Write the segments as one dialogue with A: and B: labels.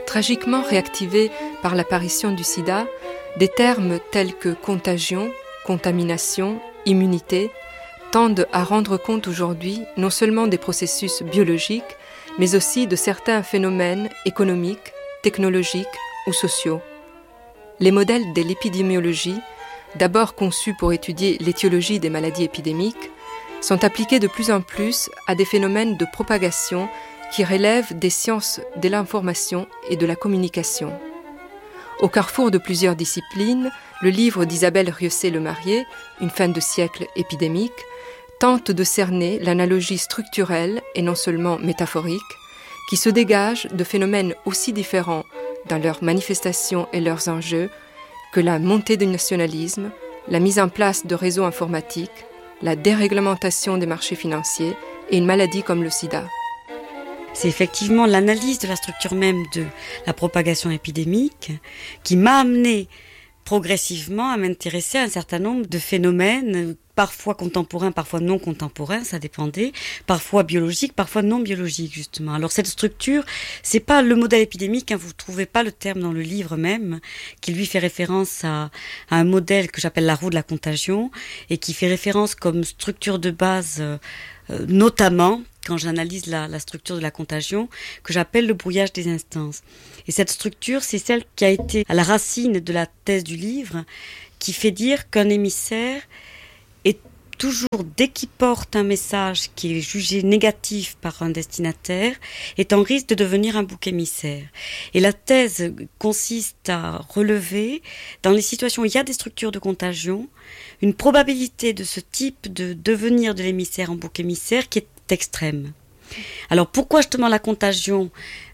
A: Tragiquement réactivés par l'apparition du sida, des termes tels que contagion, contamination, immunité tendent à rendre compte aujourd'hui non seulement des processus biologiques, mais aussi de certains phénomènes économiques, technologiques ou sociaux. Les modèles de l'épidémiologie, d'abord conçus pour étudier l'étiologie des maladies épidémiques, sont appliqués de plus en plus à des phénomènes de propagation qui relèvent des sciences de l'information et de la communication. Au carrefour de plusieurs disciplines, le livre d'Isabelle Rieussé-Lemarié, Une fin de siècle épidémique, tente de cerner l'analogie structurelle et non seulement métaphorique qui se dégage de phénomènes aussi différents dans leurs manifestations et leurs enjeux que la montée du nationalisme, la mise en place de réseaux informatiques, la déréglementation des marchés financiers et une maladie comme le sida.
B: C'est effectivement l'analyse de la structure même de la propagation épidémique qui m'a amené progressivement à m'intéresser à un certain nombre de phénomènes, parfois contemporains, parfois non contemporains, ça dépendait, parfois biologiques, parfois non biologiques justement. Alors cette structure, c'est pas le modèle épidémique, vous trouvez pas le terme dans le livre même, qui lui fait référence à un modèle que j'appelle la roue de la contagion et qui fait référence comme structure de base, notamment quand j'analyse la structure de la contagion, que j'appelle le brouillage des instances. Et cette structure, c'est celle qui a été à la racine de la thèse du livre, qui fait dire qu'un émissaire est toujours, dès qu'il porte un message qui est jugé négatif par un destinataire, est en risque de devenir un bouc émissaire. Et la thèse consiste à relever, dans les situations où il y a des structures de contagion, une probabilité de ce type de devenir de l'émissaire en bouc émissaire qui est extrême. Alors pourquoi justement la contagion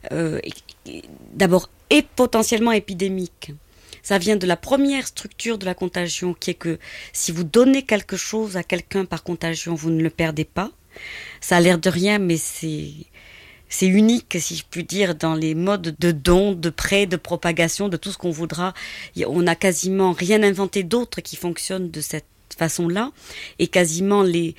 B: d'abord est potentiellement épidémique? Ça vient de la première structure de la contagion qui est que si vous donnez quelque chose à quelqu'un par contagion, vous ne le perdez pas. Ça a l'air de rien, mais c'est unique, si je puis dire, dans les modes de don, de prêt, de propagation, de tout ce qu'on voudra. On n'a quasiment rien inventé d'autre qui fonctionne de cette façon-là, et quasiment les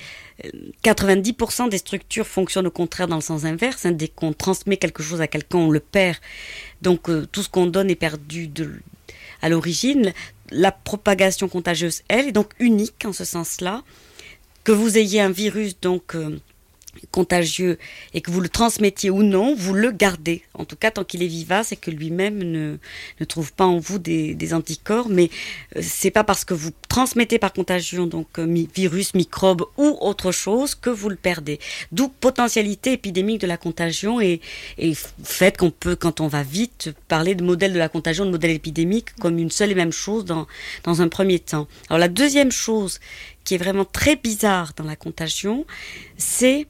B: 90% des structures fonctionnent au contraire dans le sens inverse. Dès qu'on transmet quelque chose à quelqu'un, on le perd. Donc tout ce qu'on donne est perdu à l'origine. La propagation contagieuse, elle, est donc unique en ce sens-là. Que vous ayez un virus donc contagieux et que vous le transmettiez ou non, vous le gardez. En tout cas, tant qu'il est vivace et que lui-même ne trouve pas en vous des anticorps. Mais c'est pas parce que vous transmettez par contagion, donc virus, microbe ou autre chose, que vous le perdez. D'où potentialité épidémique de la contagion et fait qu'on peut, quand on va vite, parler de modèle de la contagion, de modèle épidémique comme une seule et même chose dans un premier temps. Alors la deuxième chose qui est vraiment très bizarre dans la contagion, c'est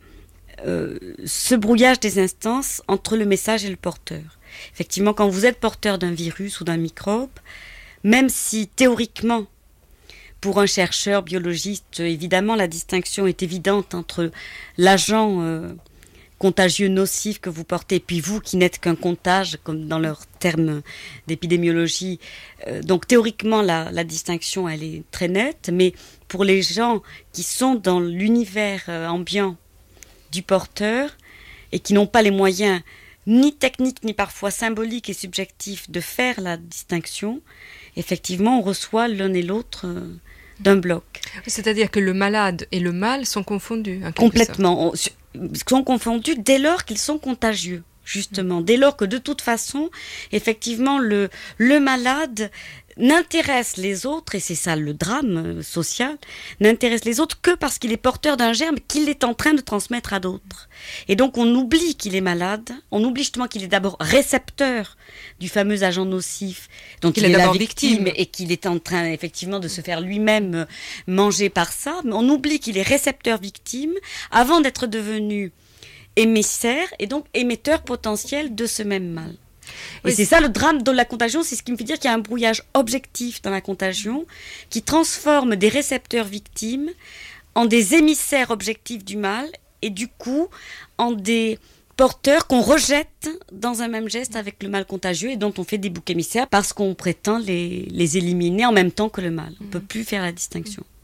B: ce brouillage des instances entre le message et le porteur. Effectivement, quand vous êtes porteur d'un virus ou d'un microbe, même si théoriquement, pour un chercheur biologiste, évidemment, la distinction est évidente entre l'agent contagieux nocif que vous portez, et puis vous qui n'êtes qu'un contage, comme dans leurs termes d'épidémiologie. Donc théoriquement, la distinction, elle est très nette, mais pour les gens qui sont dans l'univers ambiant du porteur et qui n'ont pas les moyens ni techniques ni parfois symboliques et subjectifs de faire la distinction, effectivement on reçoit l'un et l'autre d'un bloc.
A: C'est-à-dire que le malade et le mal sont confondus.
B: Complètement. Sont confondus dès lors qu'ils sont contagieux. Justement, dès lors que de toute façon, effectivement, le malade n'intéresse les autres, et c'est ça le drame social, n'intéresse les autres que parce qu'il est porteur d'un germe qu'il est en train de transmettre à d'autres. Et donc on oublie qu'il est malade, on oublie justement qu'il est d'abord récepteur du fameux agent nocif dont il est la victime et qu'il est en train effectivement de se faire lui-même manger par ça, mais on oublie qu'il est récepteur-victime avant d'être devenu émissaire et donc émetteur potentiel de ce même mal. Et c'est ça le drame de la contagion, c'est ce qui me fait dire qu'il y a un brouillage objectif dans la contagion qui transforme des récepteurs victimes en des émissaires objectifs du mal et du coup en des porteurs qu'on rejette dans un même geste avec le mal contagieux et dont on fait des boucs émissaires parce qu'on prétend les éliminer en même temps que le mal. On ne peut plus faire la distinction.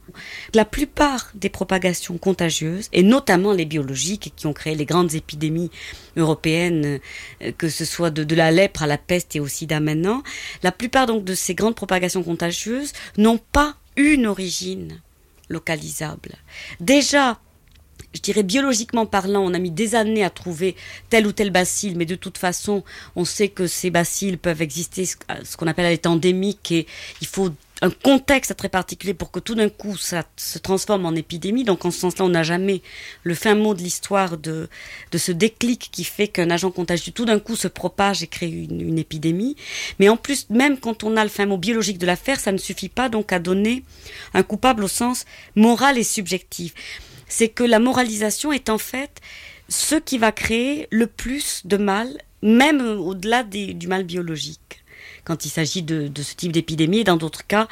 B: La plupart des propagations contagieuses, et notamment les biologiques qui ont créé les grandes épidémies européennes, que ce soit de la lèpre à la peste et au sida maintenant, la plupart donc de ces grandes propagations contagieuses n'ont pas une origine localisable. Déjà, je dirais biologiquement parlant, on a mis des années à trouver tel ou tel bacille, mais de toute façon, on sait que ces bacilles peuvent exister, ce qu'on appelle à l'état endémique, et il faut un contexte très particulier pour que tout d'un coup ça se transforme en épidémie. Donc en ce sens-là, on n'a jamais le fin mot de l'histoire de ce déclic qui fait qu'un agent contagieux tout d'un coup se propage et crée une épidémie. Mais en plus, même quand on a le fin mot biologique de l'affaire, ça ne suffit pas donc à donner un coupable au sens moral et subjectif. C'est que la moralisation est en fait ce qui va créer le plus de mal, même au-delà du mal biologique. Quand il s'agit de ce type d'épidémie, et dans d'autres cas,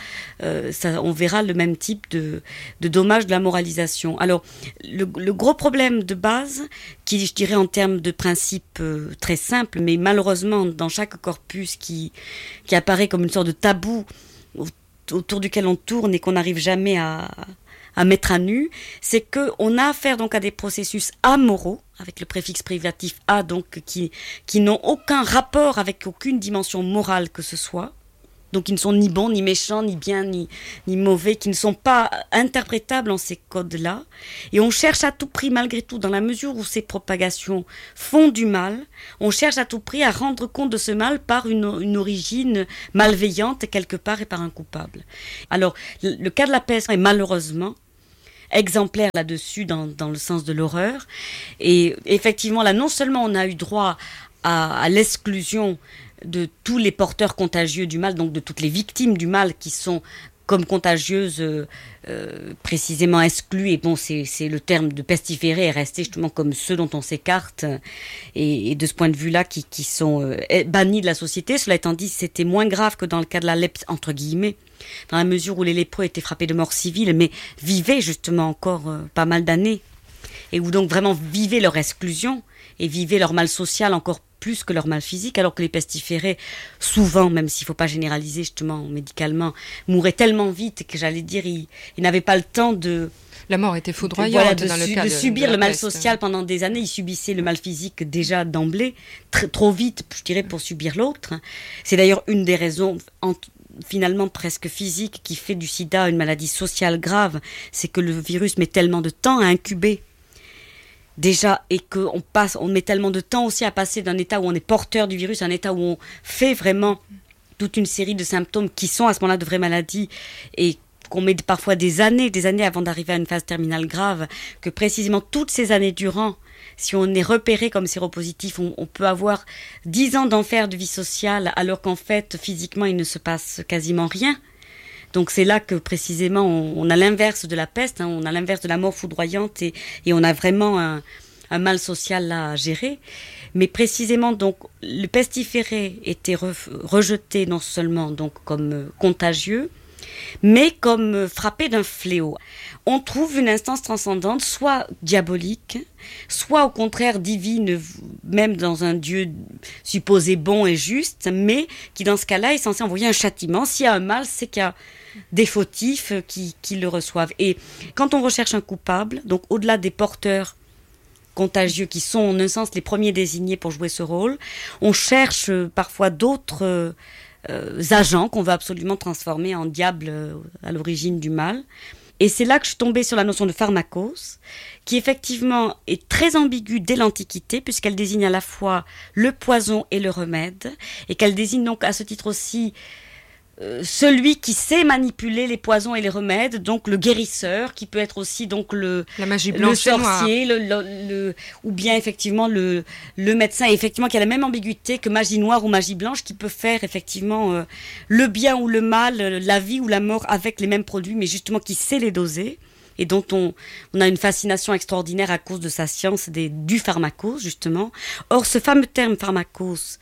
B: on verra le même type de dommage de la moralisation. Alors, le gros problème de base, qui je dirais en termes de principe très simple, mais malheureusement dans chaque corpus qui apparaît comme une sorte de tabou autour duquel on tourne et qu'on n'arrive jamais à mettre à nu, c'est qu'on a affaire donc à des processus amoraux, avec le préfixe privatif a, donc qui n'ont aucun rapport avec aucune dimension morale que ce soit, donc qui ne sont ni bons, ni méchants, ni bien, ni mauvais, qui ne sont pas interprétables en ces codes-là, et on cherche à tout prix, malgré tout, dans la mesure où ces propagations font du mal, on cherche à tout prix à rendre compte de ce mal par une origine malveillante quelque part et par un coupable. Alors, le cas de la peste est malheureusement exemplaire là-dessus dans le sens de l'horreur. Et effectivement, là, non seulement on a eu droit à l'exclusion de tous les porteurs contagieux du mal, donc de toutes les victimes du mal qui sont comme contagieuses précisément exclues, et bon, c'est le terme de pestiférés est resté justement comme ceux dont on s'écarte, et de ce point de vue-là qui sont bannis de la société. Cela étant dit, c'était moins grave que dans le cas de la lèpre, entre guillemets, dans la mesure où les lépreux étaient frappés de mort civile, mais vivaient justement encore pas mal d'années, et où donc vraiment vivaient leur exclusion, et vivaient leur mal social encore plus que leur mal physique, alors que les pestiférés, souvent, même s'il ne faut pas généraliser justement médicalement, mouraient tellement vite que j'allais dire, ils n'avaient pas le temps de...
A: La mort était foudroyante dans le cas
B: de subir
A: de
B: le mal
A: peste.
B: social pendant des années. Ils subissaient le mal physique déjà d'emblée, trop vite, je dirais, pour subir l'autre. C'est d'ailleurs une des raisons finalement presque physique qui fait du sida une maladie sociale grave, c'est que le virus met tellement de temps à incuber déjà, et on met tellement de temps aussi à passer d'un état où on est porteur du virus à un état où on fait vraiment toute une série de symptômes qui sont à ce moment-là de vraies maladies, et qu'on met parfois des années avant d'arriver à une phase terminale grave, que précisément toutes ces années durant, si on est repéré comme séropositif, on peut avoir 10 ans d'enfer de vie sociale, alors qu'en fait, physiquement, il ne se passe quasiment rien. Donc c'est là que précisément on a l'inverse de la peste, on a l'inverse de la mort foudroyante, et on a vraiment un mal social là à gérer. Mais précisément donc le pestiféré était rejeté non seulement donc comme contagieux, mais comme frappé d'un fléau. On trouve une instance transcendante, soit diabolique, soit au contraire divine, même dans un Dieu supposé bon et juste, mais qui dans ce cas-là est censé envoyer un châtiment. S'il y a un mal, c'est qu'il y a des fautifs qui le reçoivent. Et quand on recherche un coupable, donc au-delà des porteurs contagieux qui sont en un sens les premiers désignés pour jouer ce rôle, on cherche parfois d'autres agents qu'on veut absolument transformer en diables à l'origine du mal. Et c'est là que je suis tombée sur la notion de pharmakos, qui effectivement est très ambiguë dès l'Antiquité, puisqu'elle désigne à la fois le poison et le remède, et qu'elle désigne donc à ce titre aussi celui qui sait manipuler les poisons et les remèdes, donc le guérisseur, qui peut être aussi donc la magie blanche, le sorcier, ou bien effectivement le médecin, et effectivement qui a la même ambiguïté que magie noire ou magie blanche, qui peut faire effectivement le bien ou le mal, la vie ou la mort avec les mêmes produits, mais justement qui sait les doser, et dont on a une fascination extraordinaire à cause de sa science du pharmakos, justement. Or, ce fameux terme pharmakos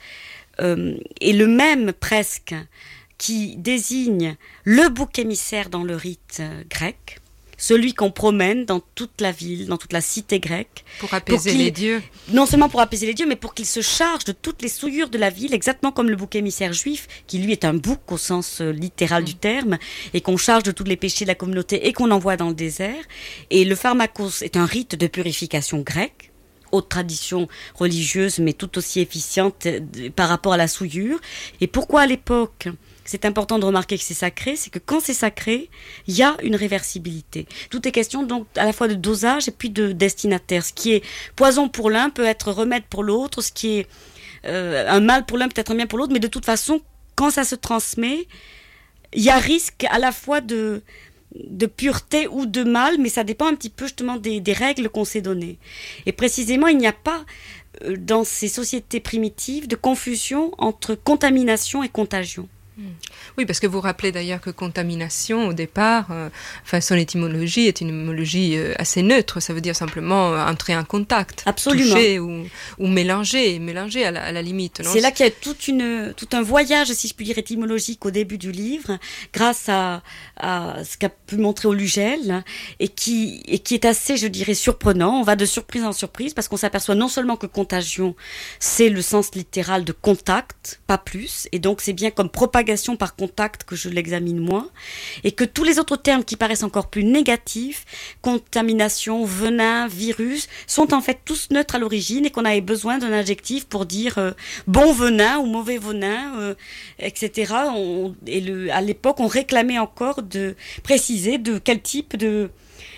B: est le même presque qui désigne le bouc émissaire dans le rite grec, celui qu'on promène dans toute la ville, dans toute la cité grecque.
A: Pour apaiser les dieux.
B: Non seulement pour apaiser les dieux, mais pour qu'il se charge de toutes les souillures de la ville, exactement comme le bouc émissaire juif, qui lui est un bouc au sens littéral du terme, et qu'on charge de tous les péchés de la communauté et qu'on envoie dans le désert. Et le pharmakos est un rite de purification grecque, haute tradition religieuse, mais tout aussi efficiente par rapport à la souillure. Et pourquoi à l'époque c'est important de remarquer que c'est sacré, c'est que quand c'est sacré, il y a une réversibilité. Tout est question donc à la fois de dosage et puis de destinataire. Ce qui est poison pour l'un peut être remède pour l'autre, ce qui est un mal pour l'un peut être un bien pour l'autre, mais de toute façon, quand ça se transmet, il y a risque à la fois de pureté ou de mal, mais ça dépend un petit peu justement des règles qu'on s'est données. Et précisément, il n'y a pas dans ces sociétés primitives de confusion entre contamination et contagion.
A: Oui, parce que vous rappelez d'ailleurs que contamination, au départ, son étymologie est une étymologie assez neutre. Ça veut dire simplement entrer en contact,
B: absolument,
A: toucher ou mélanger à la limite. Non,
B: c'est là qu'il y a tout un voyage, si je puis dire, étymologique au début du livre, grâce à ce qu'a pu montrer Olugel, et qui est assez, je dirais, surprenant. On va de surprise en surprise, parce qu'on s'aperçoit non seulement que contagion, c'est le sens littéral de contact, pas plus, et donc c'est bien comme propagation par contact que je l'examine moi, et que tous les autres termes qui paraissent encore plus négatifs, contamination, venin, virus, sont en fait tous neutres à l'origine, et qu'on avait besoin d'un adjectif pour dire bon venin ou mauvais venin, etc. À l'époque, on réclamait encore de préciser de quel type de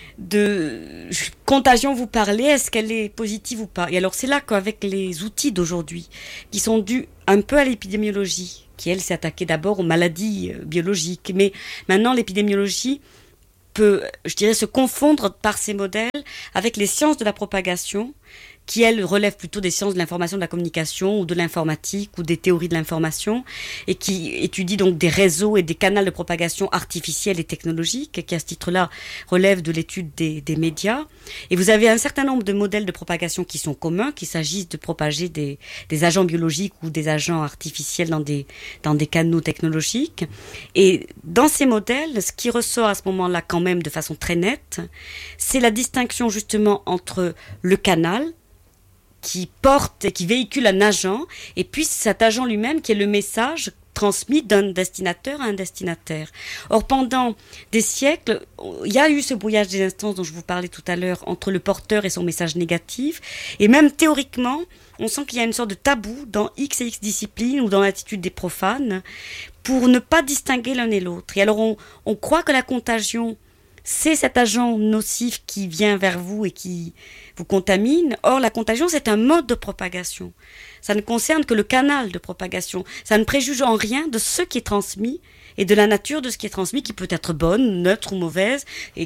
B: contagion vous parlez, est-ce qu'elle est positive ou pas. Et alors c'est là qu'avec les outils d'aujourd'hui, qui sont dus un peu à l'épidémiologie, qui elle s'est attaquée d'abord aux maladies biologiques, mais maintenant l'épidémiologie peut, je dirais, se confondre par ces modèles avec les sciences de la propagation, qui, elles, relèvent plutôt des sciences de l'information, de la communication, ou de l'informatique, ou des théories de l'information, et qui étudient donc des réseaux et des canaux de propagation artificiels et technologiques, qui, à ce titre-là, relèvent de l'étude des médias. Et vous avez un certain nombre de modèles de propagation qui sont communs, qu'il s'agisse de propager des agents biologiques ou des agents artificiels dans des canaux technologiques. Et dans ces modèles, ce qui ressort à ce moment-là quand même de façon très nette, c'est la distinction justement entre le canal, qui porte et qui véhicule un agent, et puis cet agent lui-même qui est le message transmis d'un destinateur à un destinataire. Or, pendant des siècles, il y a eu ce brouillage des instances dont je vous parlais tout à l'heure, entre le porteur et son message négatif, et même théoriquement, on sent qu'il y a une sorte de tabou dans X et X disciplines ou dans l'attitude des profanes, pour ne pas distinguer l'un et l'autre. Et alors, on croit que la contagion, c'est cet agent nocif qui vient vers vous et qui vous contamine. Or, la contagion, c'est un mode de propagation. Ça ne concerne que le canal de propagation. Ça ne préjuge en rien de ce qui est transmis et de la nature de ce qui est transmis, qui peut être bonne, neutre ou mauvaise,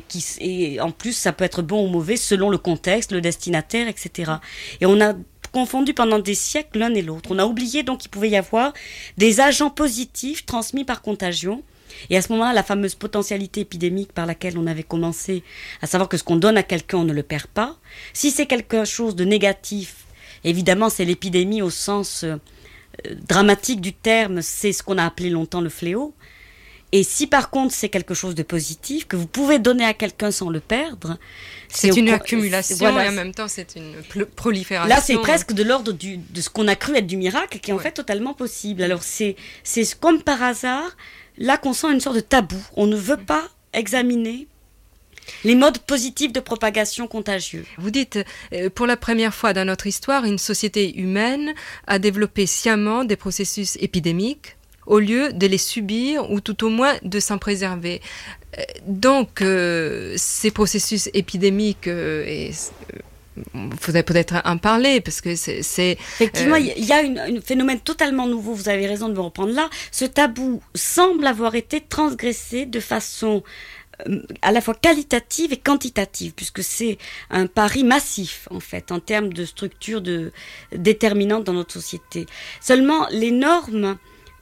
B: et en plus, ça peut être bon ou mauvais selon le contexte, le destinataire, etc. Et on a confondu pendant des siècles l'un et l'autre. On a oublié donc qu'il pouvait y avoir des agents positifs transmis par contagion. Et à ce moment-là, la fameuse potentialité épidémique par laquelle on avait commencé, à savoir que ce qu'on donne à quelqu'un, on ne le perd pas. Si c'est quelque chose de négatif, évidemment, c'est l'épidémie au sens dramatique du terme, c'est ce qu'on a appelé longtemps le fléau. Et si par contre c'est quelque chose de positif, que vous pouvez donner à quelqu'un sans le perdre,
A: c'est une accumulation, voilà, et en même temps c'est une prolifération.
B: Là c'est presque de l'ordre de ce qu'on a cru être du miracle, qui est en fait totalement possible. Alors c'est comme par hasard, là qu'on sent une sorte de tabou. On ne veut pas examiner les modes positifs de propagation contagieuse.
A: Vous dites, pour la première fois dans notre histoire, une société humaine a développé sciemment des processus épidémiques au lieu de les subir ou tout au moins de s'en préserver. Donc, ces processus épidémiques, il faudrait peut-être en parler, parce que c'est
B: effectivement, il y a un phénomène totalement nouveau, vous avez raison de me reprendre là. Ce tabou semble avoir été transgressé de façon à la fois qualitative et quantitative, puisque c'est un pari massif, en fait, en termes de structure déterminante dans notre société. Seulement, l'énorme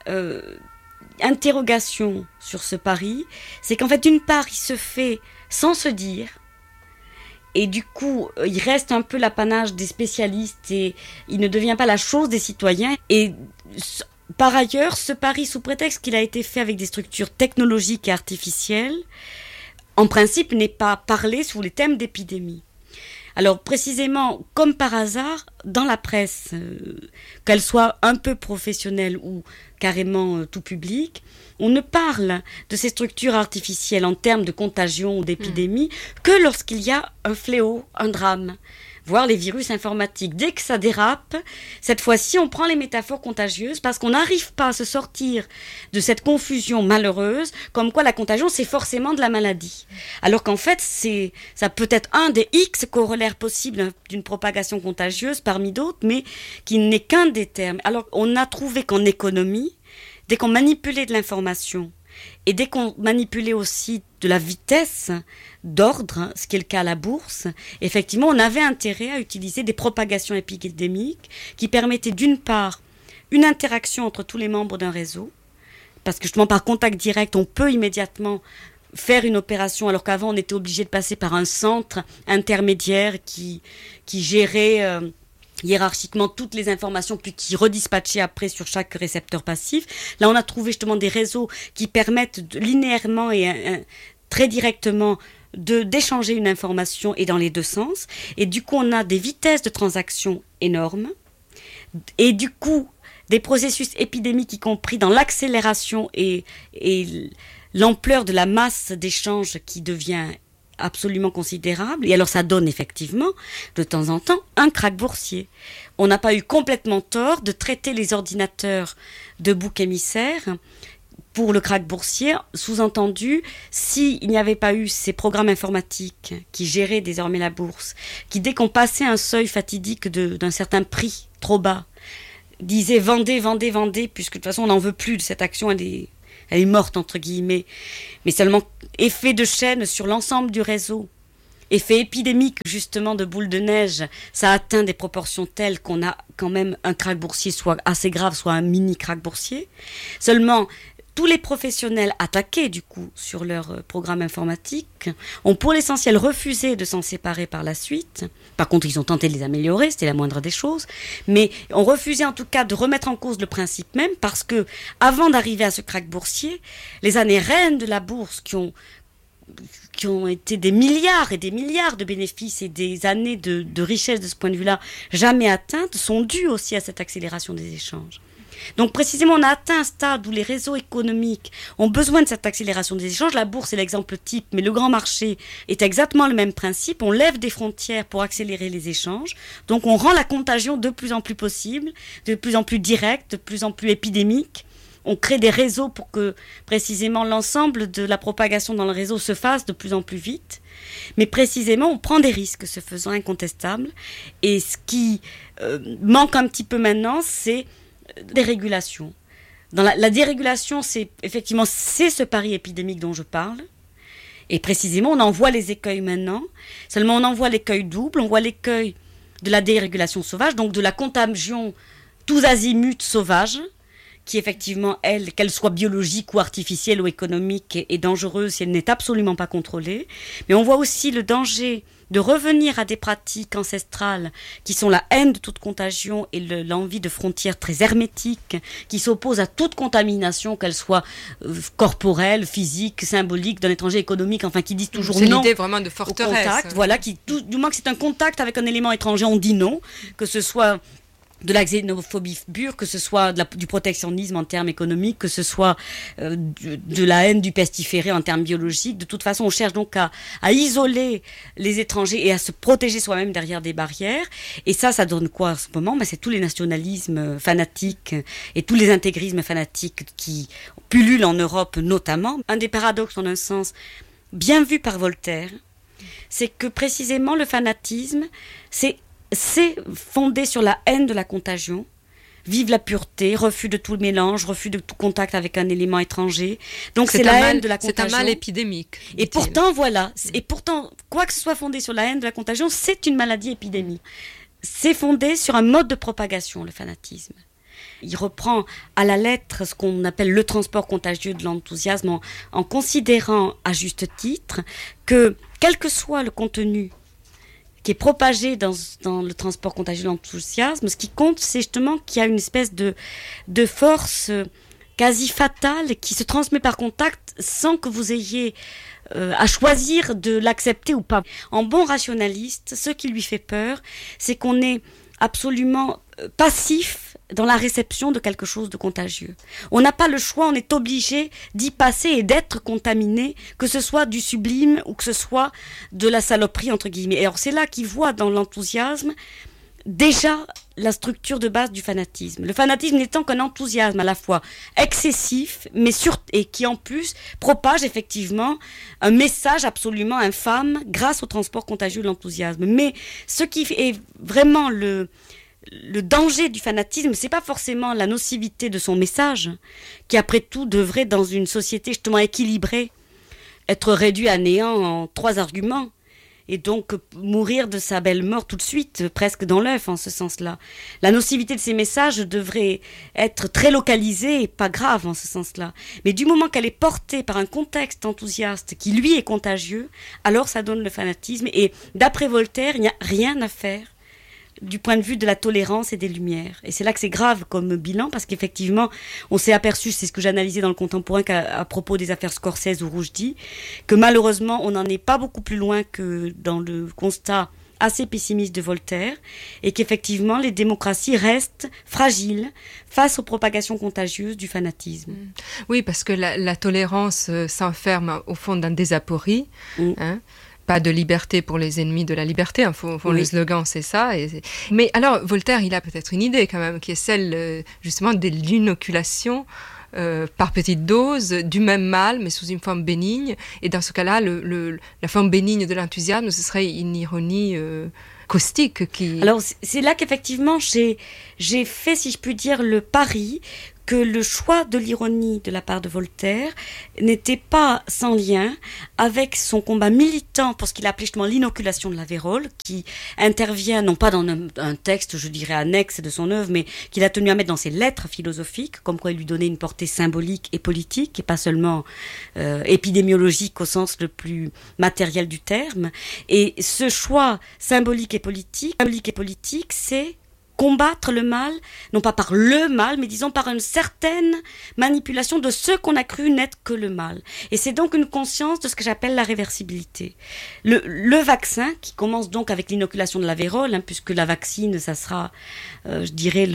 B: interrogation sur ce pari, c'est qu'en fait, d'une part, il se fait sans se dire, et du coup, il reste un peu l'apanage des spécialistes et il ne devient pas la chose des citoyens. Et par ailleurs, ce pari, sous prétexte qu'il a été fait avec des structures technologiques et artificielles, en principe, n'est pas parlée sous les thèmes d'épidémie. Alors précisément, comme par hasard, dans la presse, qu'elle soit un peu professionnelle ou carrément tout public, on ne parle de ces structures artificielles en termes de contagion ou d'épidémie que lorsqu'il y a un fléau, un drame, voire les virus informatiques. Dès que ça dérape, cette fois-ci, on prend les métaphores contagieuses parce qu'on n'arrive pas à se sortir de cette confusion malheureuse, comme quoi la contagion, c'est forcément de la maladie. Alors qu'en fait, ça peut être un des X corollaires possibles d'une propagation contagieuse parmi d'autres, mais qui n'est qu'un des termes. Alors, on a trouvé qu'en économie, dès qu'on manipulait de l'information, et dès qu'on manipulait aussi de la vitesse d'ordre, ce qui est le cas à la bourse, effectivement, on avait intérêt à utiliser des propagations épidémiques qui permettaient d'une part une interaction entre tous les membres d'un réseau, parce que justement par contact direct, on peut immédiatement faire une opération, alors qu'avant on était obligé de passer par un centre intermédiaire qui gérait hiérarchiquement toutes les informations, puis qui redispatchait après sur chaque récepteur passif. Là, on a trouvé justement des réseaux qui permettent linéairement et très directement d'échanger une information et dans les deux sens. Et du coup, on a des vitesses de transaction énormes. Et du coup, des processus épidémiques, y compris dans l'accélération et l'ampleur de la masse d'échanges qui devient absolument considérable. Et alors ça donne effectivement, de temps en temps, un krach boursier. On n'a pas eu complètement tort de traiter les ordinateurs de boucs émissaires pour le krach boursier. Sous-entendu, s'il n'y avait pas eu ces programmes informatiques qui géraient désormais la bourse, qui dès qu'on passait un seuil fatidique d'un certain prix trop bas, disaient vendez, vendez, vendez, puisque de toute façon on n'en veut plus de cette action, elle est morte entre guillemets, mais seulement effet de chaîne sur l'ensemble du réseau, effet épidémique justement de boule de neige, ça atteint des proportions telles qu'on a quand même un krach boursier soit assez grave, soit un mini krach boursier. Seulement, tous les professionnels attaqués du coup sur leur programme informatique ont pour l'essentiel refusé de s'en séparer par la suite. Par contre, ils ont tenté de les améliorer, c'était la moindre des choses, mais ont refusé en tout cas de remettre en cause le principe même, parce que avant d'arriver à ce krach boursier, les années reines de la bourse qui ont été des milliards et des milliards de bénéfices et des années de richesse de ce point de vue-là jamais atteintes sont dues aussi à cette accélération des échanges. Donc précisément, on a atteint un stade où les réseaux économiques ont besoin de cette accélération des échanges. La bourse est l'exemple type, mais le grand marché est exactement le même principe. On lève des frontières pour accélérer les échanges. Donc on rend la contagion de plus en plus possible, de plus en plus directe, de plus en plus épidémique. On crée des réseaux pour que précisément l'ensemble de la propagation dans le réseau se fasse de plus en plus vite. Mais précisément, on prend des risques, ce faisant incontestable. Et ce qui manque un petit peu maintenant, c'est dérégulation. Dans la dérégulation, c'est ce pari épidémique dont je parle. Et précisément, on en voit les écueils maintenant. Seulement, on en voit l'écueil double. On voit l'écueil de la dérégulation sauvage, donc de la contagion tous azimuts sauvage, qui effectivement, qu'elle soit biologique ou artificielle ou économique, est dangereuse si elle n'est absolument pas contrôlée. Mais on voit aussi le danger de revenir à des pratiques ancestrales qui sont la haine de toute contagion et l'envie de frontières très hermétiques qui s'opposent à toute contamination, qu'elle soit corporelle, physique, symbolique, d'un étranger économique, enfin qui disent toujours non.
A: C'est l'idée vraiment de forteresse.
B: Contact, voilà, du moins que c'est un contact avec un élément étranger, on dit non, que ce soit de la xénophobie pure, que ce soit du protectionnisme en termes économiques, que ce soit de la haine du pestiféré en termes biologiques. De toute façon, on cherche donc à isoler les étrangers et à se protéger soi-même derrière des barrières. Et ça donne quoi en ce moment ? C'est tous les nationalismes fanatiques et tous les intégrismes fanatiques qui pullulent en Europe notamment. Un des paradoxes, en un sens, bien vu par Voltaire, c'est que précisément le fanatisme, c'est fondé sur la haine de la contagion, vive la pureté, refus de tout mélange, refus de tout contact avec un élément étranger. Donc c'est la haine de la contagion.
A: C'est un mal épidémique.
B: Et pourtant, voilà. Et pourtant, quoi que ce soit fondé sur la haine de la contagion, c'est une maladie épidémique. C'est fondé sur un mode de propagation, le fanatisme. Il reprend à la lettre ce qu'on appelle le transport contagieux de l'enthousiasme en considérant, à juste titre, que quel que soit le contenu qui est propagé dans le transport contagieux de l'enthousiasme, ce qui compte, c'est justement qu'il y a une espèce de force quasi fatal qui se transmet par contact sans que vous ayez à choisir de l'accepter ou pas. En bon rationaliste, ce qui lui fait peur, c'est qu'on est absolument passif dans la réception de quelque chose de contagieux. On n'a pas le choix, on est obligé d'y passer et d'être contaminé, que ce soit du sublime ou que ce soit de la saloperie, entre guillemets. Et alors c'est là qu'il voit dans l'enthousiasme déjà la structure de base du fanatisme. Le fanatisme n'étant qu'un enthousiasme à la fois excessif, et qui en plus propage effectivement un message absolument infâme grâce au transport contagieux de l'enthousiasme. Mais ce qui est vraiment le danger du fanatisme, c'est pas forcément la nocivité de son message, qui après tout devrait, dans une société justement équilibrée, être réduit à néant en 3 arguments. Et donc mourir de sa belle mort tout de suite, presque dans l'œuf en ce sens-là. La nocivité de ces messages devrait être très localisée et pas grave en ce sens-là. Mais du moment qu'elle est portée par un contexte enthousiaste qui lui est contagieux, alors ça donne le fanatisme. Et d'après Voltaire, il n'y a rien à faire du point de vue de la tolérance et des lumières. Et c'est là que c'est grave comme bilan, parce qu'effectivement, on s'est aperçu, c'est ce que j'analysais dans le contemporain à propos des affaires Scorsese ou Rushdie, que malheureusement, on n'en est pas beaucoup plus loin que dans le constat assez pessimiste de Voltaire, et qu'effectivement, les démocraties restent fragiles face aux propagations contagieuses du fanatisme.
A: Oui, parce que la tolérance s'enferme au fond d'un désaporie, pas de liberté pour les ennemis de la liberté, oui. Le slogan c'est ça. Mais alors Voltaire, il a peut-être une idée quand même, qui est celle justement de l'inoculation par petite dose du même mal, mais sous une forme bénigne. Et dans ce cas-là, la forme bénigne de l'enthousiasme, ce serait une ironie caustique qui...
B: Alors c'est là qu'effectivement j'ai fait, si je puis dire, le pari que le choix de l'ironie de la part de Voltaire n'était pas sans lien avec son combat militant pour ce qu'il appelait justement l'inoculation de la vérole, qui intervient non pas dans un texte, je dirais, annexe de son œuvre, mais qu'il a tenu à mettre dans ses lettres philosophiques, comme quoi il lui donnait une portée symbolique et politique, et pas seulement épidémiologique au sens le plus matériel du terme. Et ce choix symbolique et politique, c'est combattre le mal, non pas par le mal, mais disons par une certaine manipulation de ce qu'on a cru n'être que le mal. Et c'est donc une conscience de ce que j'appelle la réversibilité. Le vaccin, qui commence donc avec l'inoculation de la vérole, puisque la vaccine, ça sera, je dirais,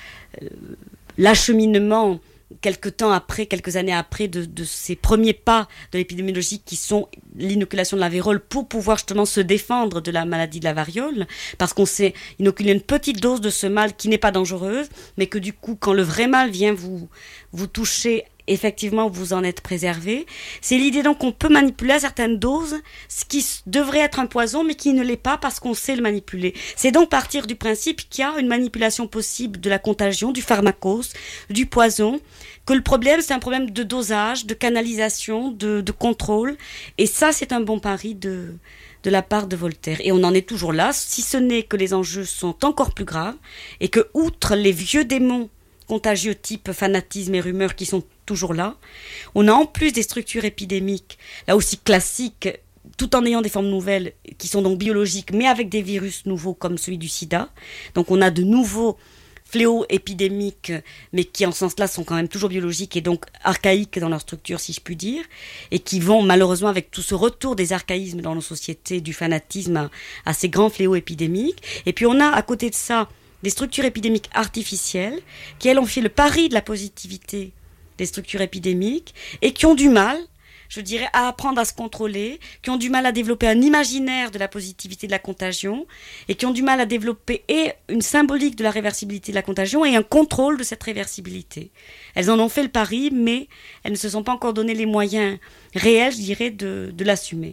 B: l'acheminement quelques années après, de ces premiers pas de l'épidémiologie qui sont l'inoculation de la vérole pour pouvoir justement se défendre de la maladie de la variole, parce qu'on s'est inoculé une petite dose de ce mal qui n'est pas dangereuse, mais que du coup, quand le vrai mal vient vous toucher, effectivement, vous en êtes préservé. C'est l'idée donc qu'on peut manipuler à certaines doses ce qui devrait être un poison, mais qui ne l'est pas parce qu'on sait le manipuler. C'est donc partir du principe qu'il y a une manipulation possible de la contagion, du pharmacos, du poison, que le problème, c'est un problème de dosage, de canalisation, de contrôle. Et ça, c'est un bon pari de la part de Voltaire. Et on en est toujours là, si ce n'est que les enjeux sont encore plus graves, et que, outre les vieux démons contagieux type fanatisme et rumeurs qui sont toujours là, on a en plus des structures épidémiques, là aussi classiques, tout en ayant des formes nouvelles, qui sont donc biologiques, mais avec des virus nouveaux comme celui du sida. Donc on a de nouveaux fléaux épidémiques, mais qui en ce sens-là sont quand même toujours biologiques et donc archaïques dans leur structure, si je puis dire, et qui vont malheureusement, avec tout ce retour des archaïsmes dans nos sociétés, du fanatisme à ces grands fléaux épidémiques. Et puis on a à côté de ça des structures épidémiques artificielles qui, elles, ont fait le pari de la positivité des structures épidémiques et qui ont du mal, je dirais, à apprendre à se contrôler, qui ont du mal à développer un imaginaire de la positivité de la contagion et qui ont du mal à développer et une symbolique de la réversibilité de la contagion et un contrôle de cette réversibilité. Elles en ont fait le pari, mais elles ne se sont pas encore donné les moyens réels, je dirais, de l'assumer.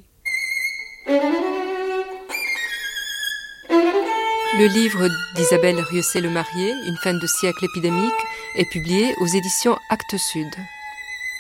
A: Le livre d'Isabelle Rieussé-Lemarié, Une fin de siècle épidémique, est publié aux éditions Actes Sud.